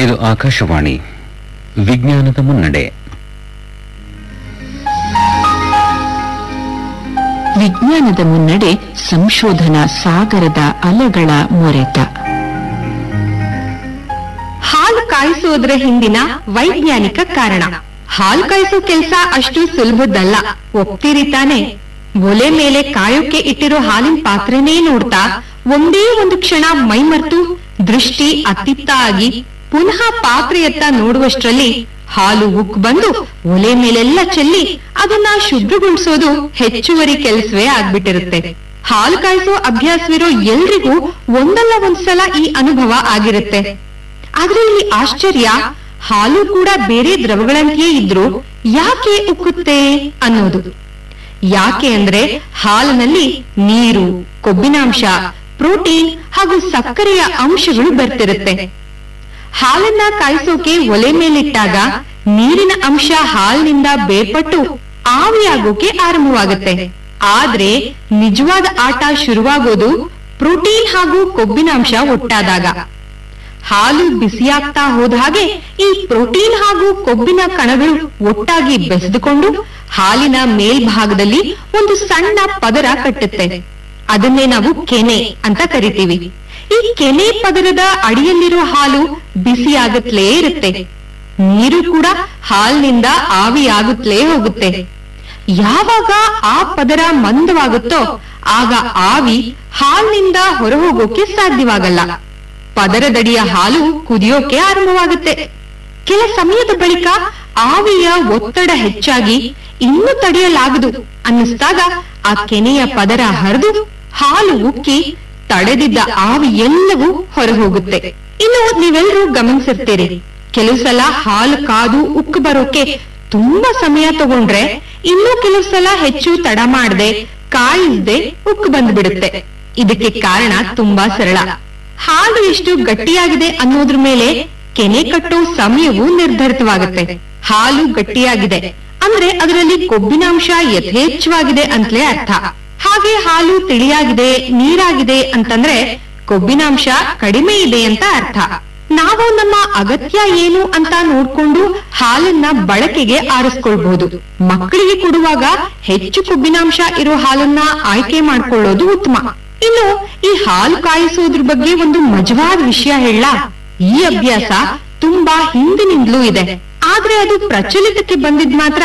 ಇದು ಆಕಾಶವಾಣಿ. ವಿಜ್ಞಾನದ ಮುನ್ನಡೆ. ವಿಜ್ಞಾನದ ಮುನ್ನಡೆ ಸಂಶೋಧನಾ ಸಾಗರದ ಅಲೆಗಳ ಮೊರೆತ. ಹಾಲು ಕಾಯಿಸೋದ್ರ ಹಿಂದಿನ ವೈಜ್ಞಾನಿಕ ಕಾರಣ. ಹಾಲು ಕಾಯಿಸೋ ಕೆಲಸ ಅಷ್ಟು ಸುಲಭದ್ದಲ್ಲ, ಒಪ್ತೀರಿ ತಾನೆ? ಒಲೆ ಮೇಲೆ ಕಾಯೋಕೆ ಇಟ್ಟಿರೋ ಹಾಲಿನ ಪಾತ್ರೆನೇ ನೋಡ್ತಾ ಒಂದೇ ಒಂದು ಕ್ಷಣ ಮೈಮರ್ತು ದೃಷ್ಟಿ ಅತ್ತಿತ್ತ ಆಗಿ ಪುನಃ ಪಾತ್ರೆಯತ್ತ ನೋಡುವಷ್ಟರಲ್ಲಿ ಹಾಲು ಉಕ್ ಬಂದು ಒಲೆ ಮೇಲೆಲ್ಲ ಚೆಲ್ಲಿ ಅದನ್ನ ಶುಭ್ರಗೊಳಿಸೋದು ಹೆಚ್ಚುವರಿ ಕೆಲಸವೇ ಆಗ್ಬಿಟ್ಟಿರುತ್ತೆ. ಹಾಲು ಕಾಯಿಸೋ ಅಭ್ಯಾಸವಿರೋ ಎಲ್ರಿಗೂ ಒಂದಲ್ಲ ಒಂದ್ಸಲ ಈ ಅನುಭವ ಆಗಿರುತ್ತೆ. ಆದ್ರೆ ಇಲ್ಲಿ ಆಶ್ಚರ್ಯ, ಹಾಲು ಕೂಡ ಬೇರೆ ದ್ರವಗಳಂತೆಯೇ ಇದ್ರೂ ಯಾಕೆ ಉಕ್ಕುತ್ತೆ ಅನ್ನೋದು. ಯಾಕೆ ಅಂದ್ರೆ ಹಾಲಿನಲ್ಲಿ ನೀರು, ಕೊಬ್ಬಿನಾಂಶ, ಪ್ರೋಟೀನ್ ಹಾಗೂ ಸಕ್ಕರೆಯ ಅಂಶಗಳು ಬರ್ತಿರುತ್ತೆ. ಹಾಲನ್ನ ಕಾಯಿಸೋಕೆ ಒಲೆ ಮೇಲಿಟ್ಟಾಗ ನೀರಿನ ಅಂಶ ಹಾಲಿನಿಂದ ಬೇರ್ಪಟ್ಟು ಆವಿಯಾಗೋಕೆ ಆರಂಭವಾಗುತ್ತೆ. ಆದ್ರೆ ನಿಜವಾದ ಆಟ ಶುರುವಾಗೋದು ಪ್ರೋಟೀನ್ ಹಾಗೂ ಕೊಬ್ಬಿನಾಂಶ ಒಟ್ಟಾದಾಗ. ಹಾಲು ಬಿಸಿಯಾಗ್ತಾ ಹೋದ ಹಾಗೆ ಈ ಪ್ರೋಟೀನ್ ಹಾಗೂ ಕೊಬ್ಬಿನ ಕಣಗಳು ಒಟ್ಟಾಗಿ ಬೆಸೆದುಕೊಂಡು ಹಾಲಿನ ಮೇಲ್ಭಾಗದಲ್ಲಿ ಒಂದು ಸಣ್ಣ ಪದರ ಕಟ್ಟುತ್ತೆ. ಅದನ್ನೇ ನಾವು ಕೆನೆ ಅಂತ ಕರಿತೀವಿ. ಈ ಕೆನೆ ಪದರದ ಅಡಿಯಲ್ಲಿರೋ ಹಾಲು ಬಿಸಿಯಾಗುತ್ತಲೇ ಇರುತ್ತೆ. ನೀರು ಕೂಡ ಹಾಲಿನಿಂದ ಆವಿಯಾಗುತ್ತಲೇ ಹೋಗುತ್ತೆ. ಯಾವಾಗ ಆ ಪದರ ಮಂದವಾಗುತ್ತೋ ಆಗ ಆವಿ ಹಾಲಿನಿಂದ ಹೊರಹೋಗೋಕೆ ಸಾಧ್ಯವಾಗಲ್ಲ. ಪದರದಡಿಯ ಹಾಲು ಕುದಿಯೋಕೆ ಆರಂಭವಾಗುತ್ತೆ. ಕೆಲ ಸಮಯದ ಬಳಿಕ ಆವಿಯ ಒತ್ತಡ ಹೆಚ್ಚಾಗಿ ಇನ್ನೂ ತಡೆಯಲಾಗದು ಅನ್ನಿಸ್ದಾಗ ಆ ಕೆನೆಯ ಪದರ ಹರಿದು ಹಾಲು ಉಕ್ಕಿ ತಡೆದಿದ್ದ ಆವಿ ಎಲ್ಲವೂ ಹೊರಹೋಗುತ್ತೆ. ಇನ್ನು ನೀವೆಲ್ಲರೂ ಗಮನಿಸಿರ್ತೀರಿ, ಕೆಲವು ಸಲ ಹಾಲು ಕಾದು ಉಕ್ಕು ಬರೋಕೆ ತುಂಬಾ ಸಮಯ ತಗೊಂಡ್ರೆ ಇನ್ನೂ ಕೆಲವು ಸಲ ಹೆಚ್ಚು ತಡ ಮಾಡದೆ ಕಾಯಿಸದೆ ಉಕ್ಕು ಬಂದ್ಬಿಡುತ್ತೆ. ಇದಕ್ಕೆ ಕಾರಣ ತುಂಬಾ ಸರಳ. ಹಾಲು ಎಷ್ಟು ಗಟ್ಟಿಯಾಗಿದೆ ಅನ್ನೋದ್ರ ಮೇಲೆ ಕೆನೆ ಕಟ್ಟೋ ಸಮಯವು ನಿರ್ಧರಿತವಾಗುತ್ತೆ. ಹಾಲು ಗಟ್ಟಿಯಾಗಿದೆ ಅಂದ್ರೆ ಅದರಲ್ಲಿ ಕೊಬ್ಬಿನಾಂಶ ಯಥೇಚ್ಛವಾಗಿದೆ ಅಂತಲೇ ಅರ್ಥ. ಹಾಗೆ ಹಾಲು ತಿಳಿಯಾಗಿದೆ, ನೀರಾಗಿದೆ ಅಂತಂದ್ರೆ ಕೊಬ್ಬಿನಾಂಶ ಕಡಿಮೆ ಇದೆ ಅಂತ ಅರ್ಥ. ನಾವು ನಮ್ಮ ಅಗತ್ಯ ಏನು ಅಂತ ನೋಡ್ಕೊಂಡು ಹಾಲನ್ನ ಬಳಕೆಗೆ ಆರಿಸ್ಕೊಳ್ಬಹುದು. ಮಕ್ಕಳಿಗೆ ಕೊಡುವಾಗ ಹೆಚ್ಚು ಕೊಬ್ಬಿನಾಂಶ ಇರೋ ಹಾಲನ್ನ ಆಯ್ಕೆ ಮಾಡ್ಕೊಳ್ಳೋದು ಉತ್ತಮ. ಇನ್ನು ಈ ಹಾಲು ಕಾಯಿಸೋದ್ರ ಬಗ್ಗೆ ಒಂದು ಮಜವಾದ ವಿಷಯ ಹೇಳ. ಈ ಅಭ್ಯಾಸ ತುಂಬಾ ಹಿಂದಿನಿಂದಲೂ ಇದೆ. ಆದ್ರೆ ಅದು ಪ್ರಚಲಿತಕ್ಕೆ ಬಂದಿದ್ ಮಾತ್ರ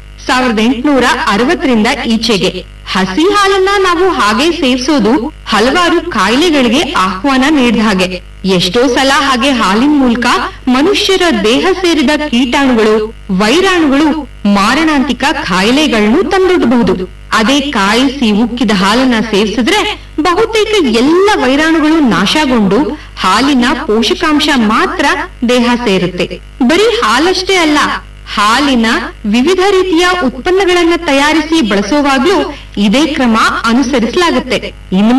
1860ರಿಂದ ಈಚೆಗೆ. ಹಸಿ ಹಾಲನ್ನ ನಾವು ಹಾಗೆ ಸೇವಿಸೋದು ಹಲವಾರು ಕಾಯಿಲೆಗಳಿಗೆ ಆಹ್ವಾನ ನೀಡಿದ ಹಾಗೆ. ಎಷ್ಟೋ ಸಲ ಹಾಗೆ ಹಾಲಿನ ಮೂಲಕ ಮನುಷ್ಯರ ದೇಹ ಸೇರಿದ ಕೀಟಾಣುಗಳು, ವೈರಾಣುಗಳು ಮಾರಣಾಂತಿಕ ಕಾಯಿಲೆಗಳನ್ನು ತಂದೊಡ್ಡಬಹುದು. ಅದೇ ಕಾಯಿಸಿ ಉಕ್ಕಿದ ಹಾಲನ್ನ ಸೇವಿಸಿದ್ರೆ ಬಹುತೇಕ ಎಲ್ಲ ವೈರಾಣುಗಳು ನಾಶಗೊಂಡು ಹಾಲಿನ ಪೋಷಕಾಂಶ ಮಾತ್ರ ದೇಹ ಸೇರುತ್ತೆ. ಬರೀ ಹಾಲಷ್ಟೇ ಅಲ್ಲ, ಹಾಲಿನ ವಿವಿಧ ರೀತಿಯ ಉತ್ಪನ್ನಗಳನ್ನ ತಯಾರಿಸಿ ಬಳಸುವಾಗ್ಲೂ ಇದೇ ಕ್ರಮ ಅನುಸರಿಸಲಾಗುತ್ತೆ. ಇನ್ನು